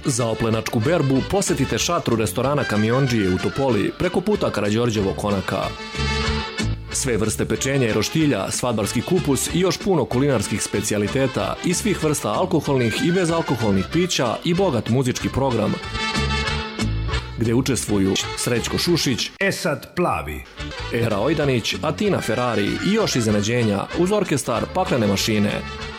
Za oplenačku berbu posjetite šatru restorana Kamiondžije u Topoli preko puta Karađorđevog konaka. Sve vrste pečenja i roštilja, svadbarski kupus i još puno kulinarskih specijaliteta i svih vrsta alkoholnih i bezalkoholnih pića i bogat muzički program gdje učestvuju Srećko Šušić, Esad Plavi, Era Ojdanić, Atina Ferrari i još iznenađenja uz orkestar Paklene mašine.